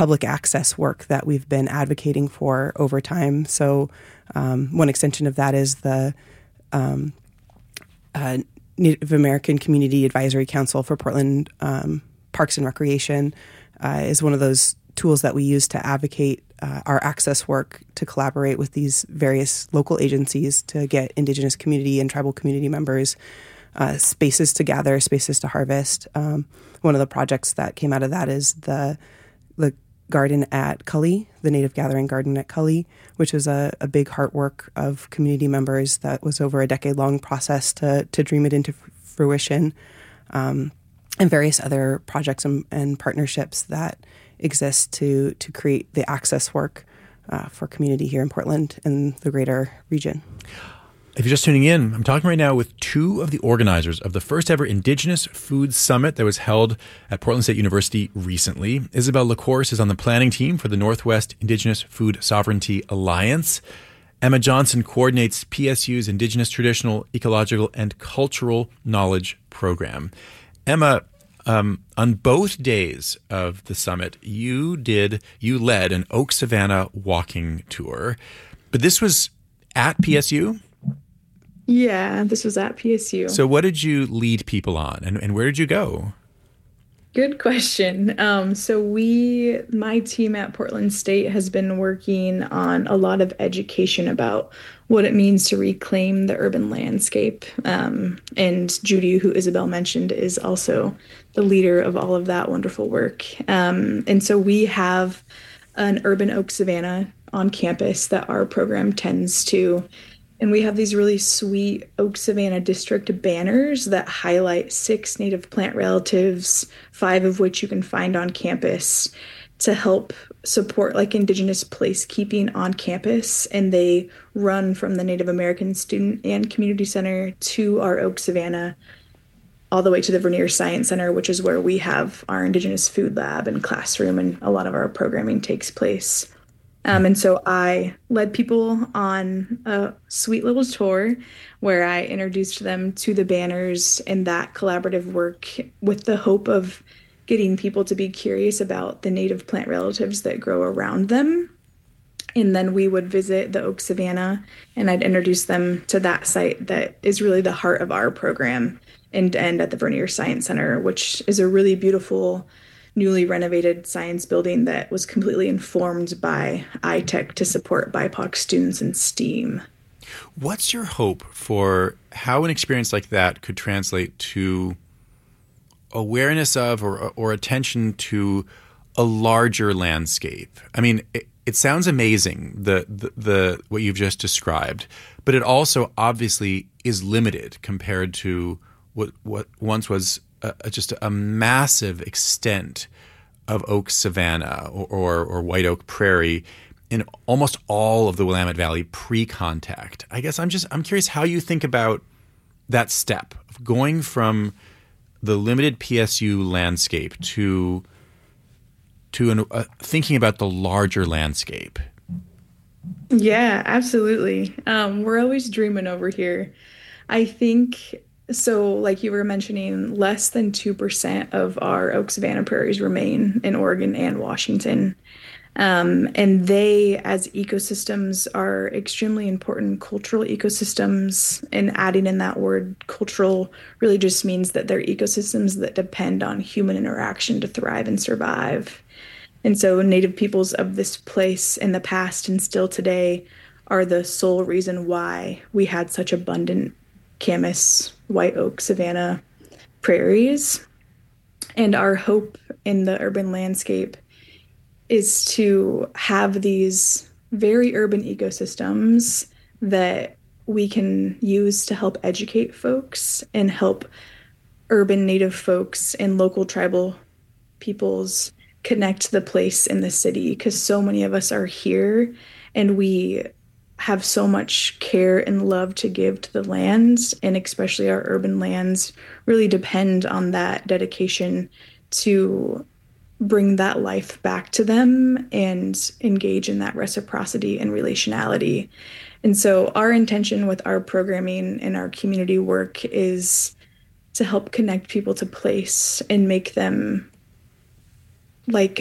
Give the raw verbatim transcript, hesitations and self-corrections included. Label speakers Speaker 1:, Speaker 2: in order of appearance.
Speaker 1: public access work that we've been advocating for over time. So um, one extension of that is the um, uh, Native American Community Advisory Council for Portland um, Parks and Recreation uh, is one of those tools that we use to advocate uh, our access work, to collaborate with these various local agencies to get Indigenous community and tribal community members uh, spaces to gather, spaces to harvest. Um, one of the projects that came out of that is the the garden at Cully, the Native Gathering Garden at Cully, which was a, a big heart work of community members that was over a decade-long process to to dream it into fruition, um, and various other projects and, and partnerships that exist to to create the access work uh, for community here in Portland and the greater region.
Speaker 2: If you're just tuning in, I'm talking right now with two of the organizers of the first ever Indigenous Food Summit that was held at Portland State University recently. Isabel LaCourse is on the planning team for the Northwest Indigenous Food Sovereignty Alliance. Emma Johnson coordinates P S U's Indigenous Traditional, Ecological, and Cultural Knowledge Program. Emma, um, on both days of the summit, you did, you led an Oak Savanna walking tour, but this was at P S U?
Speaker 3: Yeah, this was at P S U.
Speaker 2: So what did you lead people on, and, and where did you go?
Speaker 3: Good question. Um, so we, my team at Portland State has been working on a lot of education about what it means to reclaim the urban landscape. Um, and Judy, who Isabel mentioned, is also the leader of all of that wonderful work. Um, and so we have an urban oak savanna on campus that our program tends to. And we have these really sweet Oak Savanna District banners that highlight six native plant relatives, five of which you can find on campus, to help support like Indigenous placekeeping on campus. And they run from the Native American Student and Community Center to our Oak Savanna, all the way to the Vernier Science Center, which is where we have our Indigenous food lab and classroom, and a lot of our programming takes place. Um, and so I led people on a sweet little tour where I introduced them to the banners and that collaborative work, with the hope of getting people to be curious about the native plant relatives that grow around them. And then we would visit the Oak Savanna, and I'd introduce them to that site that is really the heart of our program, and end at the Vernier Science Center, which is a really beautiful newly renovated science building that was completely informed by I TEC to support B I P O C students in STEAM.
Speaker 2: What's your hope for how an experience like that could translate to awareness of or, or attention to a larger landscape? I mean, it, it sounds amazing, the, the the what you've just described, but it also obviously is limited compared to what what once was A, just a massive extent of oak savanna or, or, or white oak prairie in almost all of the Willamette Valley pre-contact. I guess I'm just I'm curious how you think about that step of going from the limited P S U landscape to to an, uh, thinking about the larger landscape.
Speaker 3: Yeah, absolutely. Um, we're always dreaming over here. I think. So like you were mentioning, less than two percent of our oak savanna prairies remain in Oregon and Washington. Um, and they, as ecosystems, are extremely important cultural ecosystems. And adding in that word cultural really just means that they're ecosystems that depend on human interaction to thrive and survive. And so Native peoples of this place in the past and still today are the sole reason why we had such abundant Camas, white oak savanna prairies. And our hope in the urban landscape is to have these very urban ecosystems that we can use to help educate folks and help urban Native folks and local tribal peoples connect to the place in the city, because so many of us are here and we have so much care and love to give to the lands, and especially our urban lands really depend on that dedication to bring that life back to them and engage in that reciprocity and relationality. And so our intention with our programming and our community work is to help connect people to place and make them like